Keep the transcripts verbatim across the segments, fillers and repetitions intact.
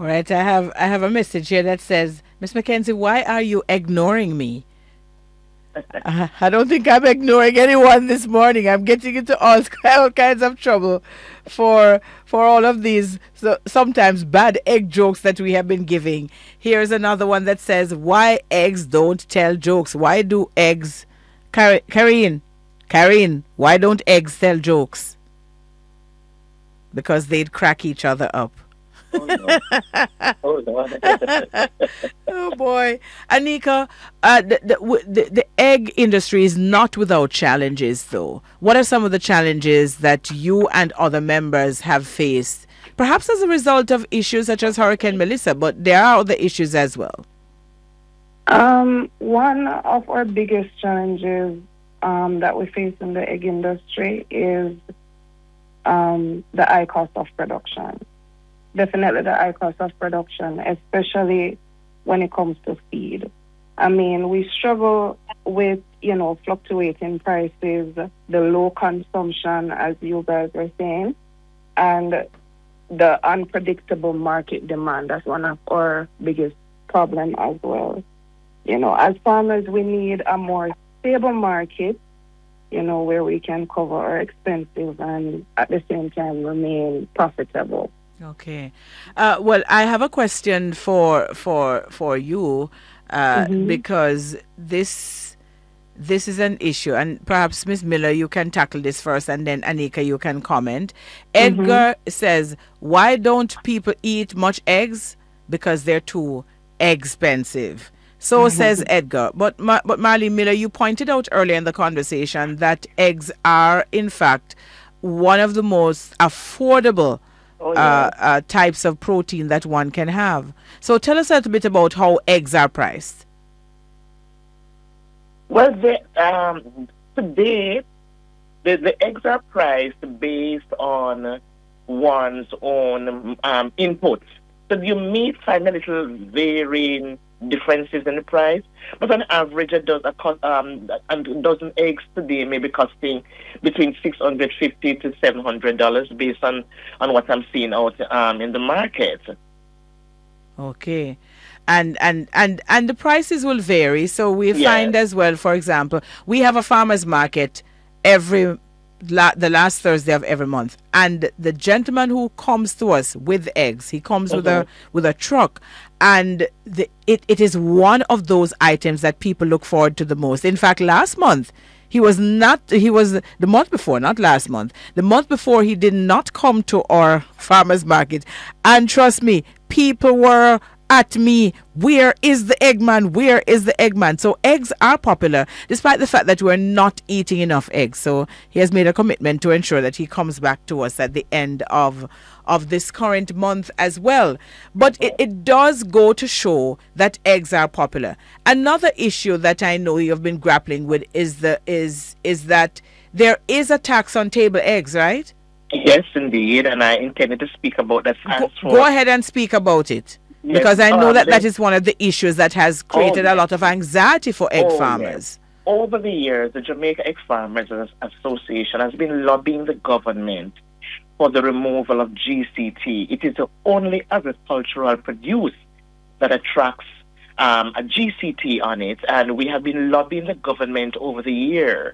All right, I have I have a message here that says, Miss Mackenzie, why are you ignoring me? Uh, I don't think I'm ignoring anyone this morning. I'm getting into all, all kinds of trouble for for all of these so, sometimes bad egg jokes that we have been giving. Here's another one that says, why eggs don't tell jokes? Why do eggs... Car- Karine, Karine, why don't eggs tell jokes? Because they'd crack each other up. Oh, no. Oh, no. Oh boy, Anika, uh, the, the, w- the the egg industry is not without challenges, though. What are some of the challenges that you and other members have faced, perhaps as a result of issues such as Hurricane Melissa? But there are other issues as well. Um, one of our biggest challenges um, that we face in the egg industry is um, the high cost of production. Definitely the high cost of production, especially when it comes to feed. I mean, we struggle with, you know, fluctuating prices, the low consumption, as you guys were saying, and the unpredictable market demand. That's one of our biggest problems as well. You know, as farmers, we need a more stable market, you know, where we can cover our expenses and at the same time remain profitable. Okay. Uh, well, I have a question for for for you, uh, Mm-hmm. because this this is an issue, and perhaps Miss Miller, you can tackle this first, and then Anika, you can comment. Mm-hmm. Edgar says, "Why don't people eat much eggs? Because they're too expensive." So says Edgar. But Ma- but Marley Miller, you pointed out earlier in the conversation that eggs are, in fact, one of the most affordable Oh, uh, yeah. uh, types of protein that one can have. So tell us a little bit about how eggs are priced. Well, the, um, today, the, the eggs are priced based on one's own um, inputs. So you may find a little varying differences in the price, but on average, a, do- a, co- um, a dozen eggs today may be costing between six hundred fifty to seven hundred dollars based on, on what I'm seeing out um, in the market. Okay. And, and and and the prices will vary. So we Yes. find as well, for example, we have a farmers market every la- the last Thursday of every month, and the gentleman who comes to us with eggs, he comes with a with a truck, and the, it, it is one of those items that people look forward to the most. In fact, last month he was not he was the month before, not last month, the month before, he did not come to our farmers market, and trust me, people were at me, where is the Eggman? Where is the Eggman? So eggs are popular, despite the fact that we're not eating enough eggs. So he has made a commitment to ensure that he comes back to us at the end of of this current month as well. But it, it does go to show that eggs are popular. Another issue that I know you've been grappling with is the is is that there is a tax on table eggs, right? Yes, indeed, and I intended to speak about that. Go, as for- go ahead and speak about it. Yes, Because I know um, that that the- is one of the issues that has created yes. a lot of anxiety for egg Oh, farmers. Over the years, the Jamaica Egg Farmers Association has been lobbying the government for the removal of G C T. It is the only agricultural produce that attracts um, a G C T on it, and we have been lobbying the government over the years.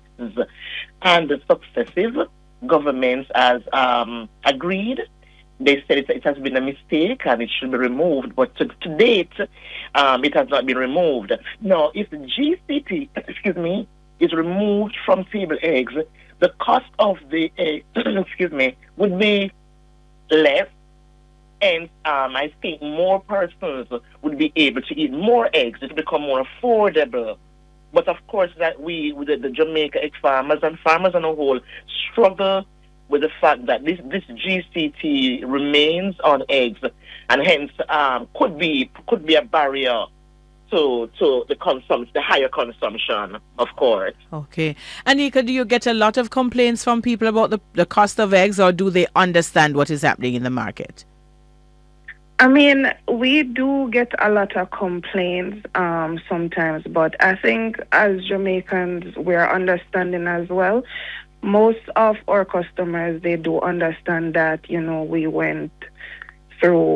And the successive governments has um, agreed. They said it, it has been a mistake and it should be removed, but to, to date, um, it has not been removed. Now, if the G C T, excuse me, is removed from table eggs, the cost of the egg, excuse me, would be less, and um, I think more persons would be able to eat more eggs. It would become more affordable. But of course, that we, with the, the Jamaica egg farmers and farmers on a whole, struggle with the fact that this, this G C T remains on eggs, and hence um, could be could be a barrier to to the consum- the higher consumption, of course. Okay. Anika, do you get a lot of complaints from people about the, the cost of eggs, or do they understand what is happening in the market? I mean, we do get a lot of complaints um, sometimes, but I think as Jamaicans, we're understanding as well. Most of our customers, they do understand that, you know, we went through